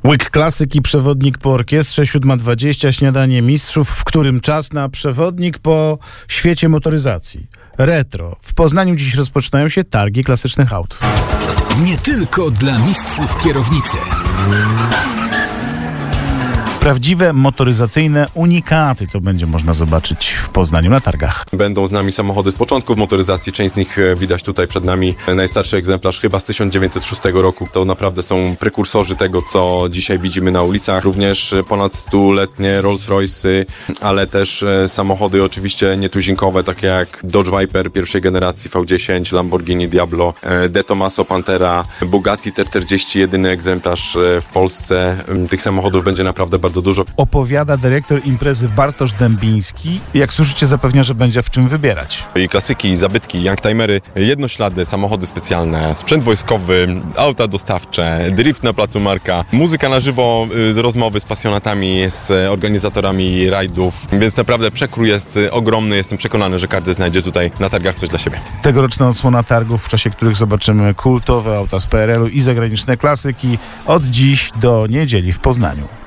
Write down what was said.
Łyk klasyki, przewodnik po orkiestrze, 7:20, śniadanie mistrzów, w którym czas na przewodnik po świecie motoryzacji. Retro. W Poznaniu dziś rozpoczynają się targi klasycznych aut. Nie tylko dla mistrzów kierownicy. Prawdziwe motoryzacyjne unikaty to będzie można zobaczyć w Poznaniu na targach. Będą z nami samochody z początków motoryzacji, część z nich widać tutaj przed nami. Najstarszy egzemplarz chyba z 1906 roku. To naprawdę są prekursorzy tego, co dzisiaj widzimy na ulicach. Również ponad 100-letnie Rolls-Royce'y, ale też samochody oczywiście nietuzinkowe, takie jak Dodge Viper pierwszej generacji V10, Lamborghini Diablo, De Tomaso Pantera, Bugatti T40, jedyny egzemplarz w Polsce. Tych samochodów będzie naprawdę bardzo dużo. Opowiada dyrektor imprezy Bartosz Dębiński. Jak słyszycie, zapewnia, że będzie w czym wybierać. I klasyki, zabytki, youngtimery, jednoślady, samochody specjalne, sprzęt wojskowy, auta dostawcze, drift na placu Marka, muzyka na żywo, rozmowy z pasjonatami, z organizatorami rajdów, więc naprawdę przekrój jest ogromny. Jestem przekonany, że każdy znajdzie tutaj na targach coś dla siebie. Tegoroczna odsłona targów, w czasie których zobaczymy kultowe auta z PRL-u i zagraniczne klasyki od dziś do niedzieli w Poznaniu.